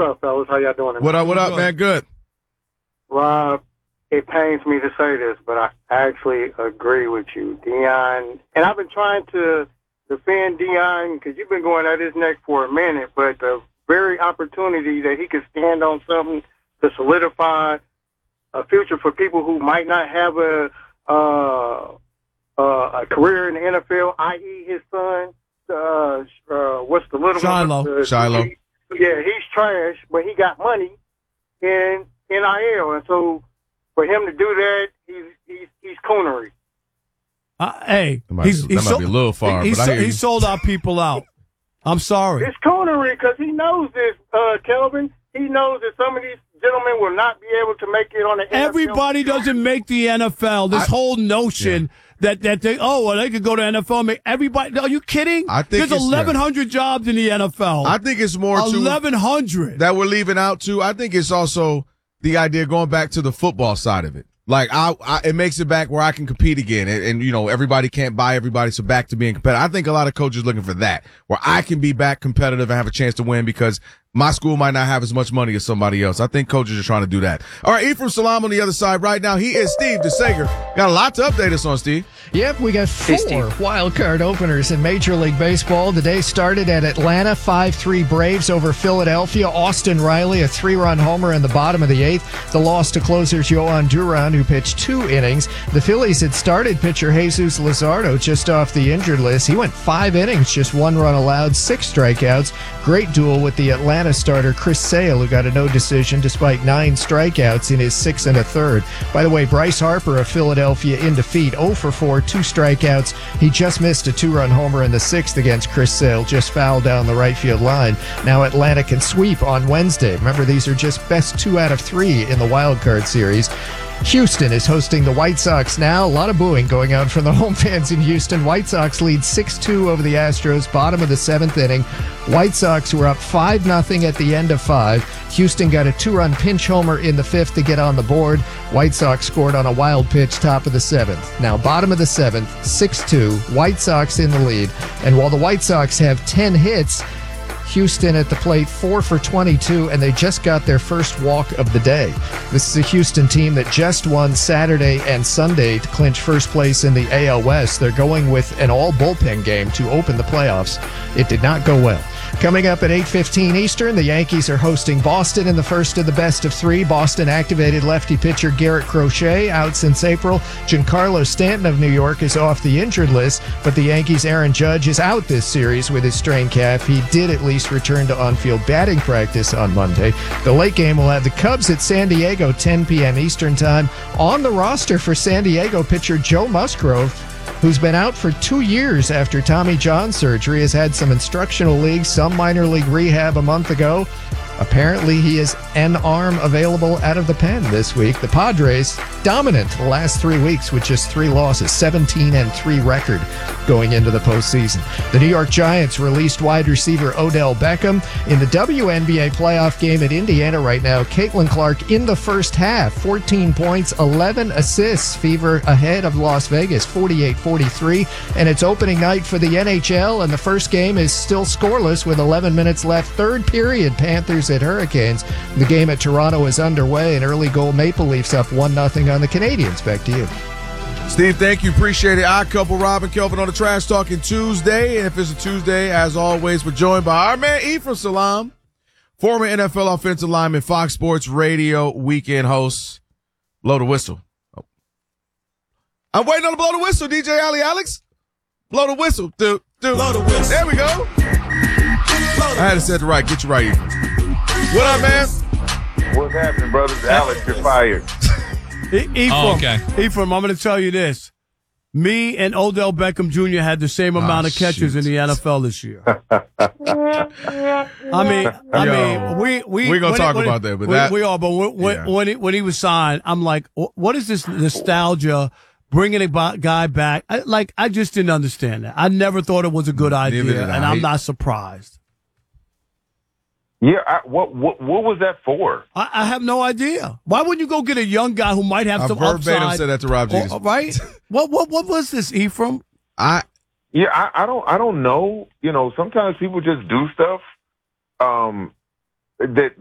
up, fellas? How y'all doing? What up, man? Good. Rob, it pains me to say this, but I actually agree with you. Deion, and I've been trying to defend Deion because you've been going at his neck for a minute, but the very opportunity that he could stand on something to solidify a future for people who might not have a career in the NFL, i.e. his son, what's the little Shiloh. one? Shiloh. Yeah, he's trash, but he got money in NIL, and so for him to do that, he's coonery. Hey, That might be a little far, but I hear you. He sold our people out. I'm sorry. It's coonery because he knows this, Kelvin. He knows that some of these gentlemen will not be able to make it on the NFL. Everybody doesn't make the NFL. This whole notion that they they could go to NFL and make everybody. Are you kidding? I think there's 1,100 jobs in the NFL. I think it's more 1,100 that we're leaving out too. I think it's also the idea going back to the football side of it. Like it makes it back where I can compete again, and everybody can't buy everybody, so back to being competitive. I think a lot of coaches looking for that, where I can be back competitive and have a chance to win because my school might not have as much money as somebody else. I think coaches are trying to do that. All right, Ephraim Salaam on the other side right now. He is Steve DeSager. Got a lot to update us on, Steve. Yep, we got 4 wild card openers in Major League Baseball. The day started at Atlanta, 5-3 Braves over Philadelphia. Austin Riley, a 3-run homer in the bottom of the 8th. The loss to closers Yohan Duran, who pitched 2 innings. The Phillies had started pitcher Jesus Luzardo just off the injured list. He went 5 innings, just 1 run allowed, 6 strikeouts. Great duel with the Atlanta starter Chris Sale, who got a no decision despite 9 strikeouts in his 6 1/3. By the way, Bryce Harper of Philadelphia in defeat, 0 for 4, 2 strikeouts. He just missed a 2-run homer in the 6th against Chris Sale, just fouled down the right field line. Now Atlanta can sweep on Wednesday. Remember, these are just best 2 out of 3 in the wild card series. Houston is hosting the White Sox now. A lot of booing going on from the home fans in Houston. White Sox lead 6-2 over the Astros, bottom of the 7th inning. White Sox were up 5-0 at the end of 5. Houston got a 2-run pinch homer in the 5th to get on the board. White Sox scored on a wild pitch top of the 7th. Now bottom of the 7th, 6-2, White Sox in the lead. And while the White Sox have 10 hits, Houston at the plate 4 for 22, and they just got their first walk of the day. This is a Houston team that just won Saturday and Sunday to clinch first place in the AL West. They're going with an all-bullpen game to open the playoffs. It did not go well. Coming up at 8:15 Eastern, the Yankees are hosting Boston in the first of the best of 3. Boston activated lefty pitcher Garrett Crochet out since April. Giancarlo Stanton of New York is off the injured list, but the Yankees' Aaron Judge is out this series with his strained calf. He did at least return to on-field batting practice on Monday. The late game will have the Cubs at San Diego, 10 p.m. Eastern time. On the roster for San Diego, pitcher Joe Musgrove, who's been out for 2 years after Tommy John surgery, has had some instructional league, some minor league rehab a month ago. Apparently, he is an arm available out of the pen this week. The Padres dominant the last 3 weeks with just 3 losses, 17-3 record going into the postseason. The New York Giants released wide receiver Odell Beckham. In the WNBA playoff game at Indiana right now, Caitlin Clark in the first half, 14 points, 11 assists. Fever ahead of Las Vegas, 48-43. And it's opening night for the NHL, and the first game is still scoreless with 11 minutes left. Third period, Panthers at Hurricanes. The game at Toronto is underway. An early goal, Maple Leafs up 1-0 on the Canadiens. Back to you. Steve, thank you. Appreciate it. Odd Couple, Rob and Kelvin on the Trash Talking Tuesday. And if it's a Tuesday, as always, we're joined by our man Ephraim Salaam, former NFL offensive lineman, Fox Sports Radio weekend host. Blow the whistle. Oh. I'm waiting on to blow the whistle, DJ Ali Alex. Blow the whistle. Blow the whistle. There we go. I had to set it right. Get you right, Ephraim. What up, man? What's happening, brothers? Alex, you're fired. Ephraim, I'm going to tell you this. Me and Odell Beckham Jr. had the same amount of catches in the NFL this year. We're going to talk about that. But when he was signed, I'm like, what is this nostalgia bringing a guy back? I just didn't understand that. I never thought it was a good idea, and I'm not surprised. Yeah, what was that for? I have no idea. Why wouldn't you go get a young guy who might have some upside? Verbatim said that to Rob Jesus. Right? What was this, Ephraim? I don't know. You know, sometimes people just do stuff that